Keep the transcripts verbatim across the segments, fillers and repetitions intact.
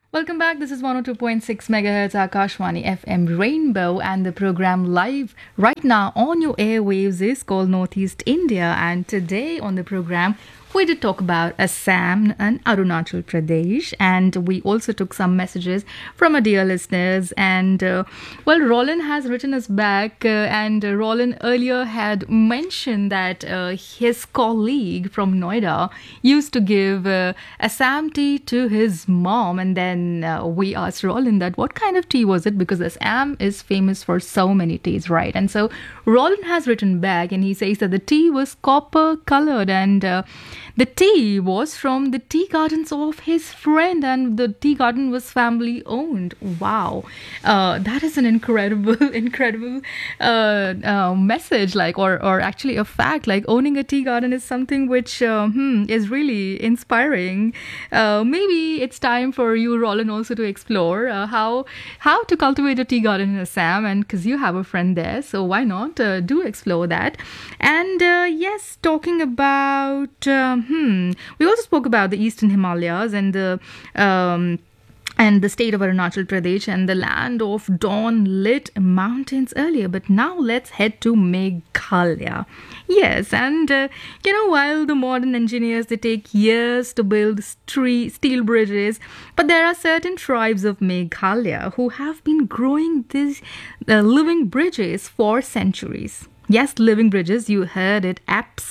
Welcome back. This is one oh two point six megahertz Akashwani F M Rainbow, and the program live right now on your airwaves is called Northeast India. And today on the program, we did talk about Assam and Arunachal Pradesh, and we also took some messages from our dear listeners. And uh, well, Roland has written us back, uh, and uh, Roland earlier had mentioned that uh, his colleague from Noida used to give uh, Assam tea to his mom, and then uh, we asked Roland that what kind of tea was it, because Assam is famous for so many teas, right? And so Roland has written back, and he says that the tea was copper colored, and uh, the tea was from the tea gardens of his friend, and the tea garden was family owned. Wow, uh, that is an incredible, incredible uh, uh, message. Like, or or actually a fact. Like, owning a tea garden is something which uh, hmm, is really inspiring. Uh, maybe it's time for you, Roland, also to explore uh, how how to cultivate a tea garden in Assam, and because you have a friend there, so why not uh, do explore that? And uh, yes, talking about. Um, Hmm. We also spoke about the Eastern Himalayas and the um, and the state of Arunachal Pradesh and the land of dawn-lit mountains earlier. But now let's head to Meghalaya. Yes, and uh, you know, while the modern engineers, they take years to build stre- steel bridges, but there are certain tribes of Meghalaya who have been growing these uh, living bridges for centuries. Yes, living bridges, you heard it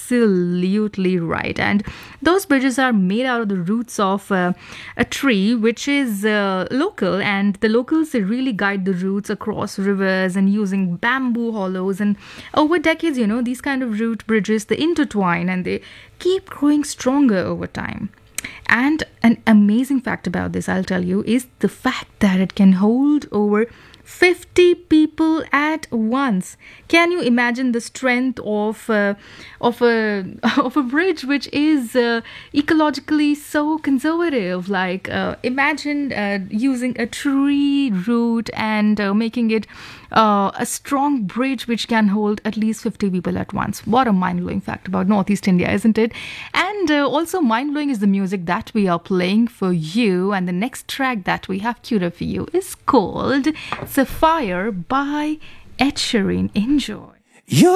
absolutely right. And those bridges are made out of the roots of uh, a tree, which is uh, local. And the locals, they really guide the roots across rivers and using bamboo hollows. And over decades, you know, these kind of root bridges, they intertwine and they keep growing stronger over time. And an amazing fact about this, I'll tell you, is the fact that it can hold over fifty people at once. Can you imagine the strength of uh, of a of a bridge which is uh, ecologically so conservative? Like, uh, imagine uh, using a tree root and uh, making it uh, a strong bridge which can hold at least fifty people at once. What a mind-blowing fact about Northeast India, isn't it? And uh, also mind-blowing is the music that we are playing for you, and the next track that we have queued up for you is called Sapphire by Ed Sheeran. Enjoy. You're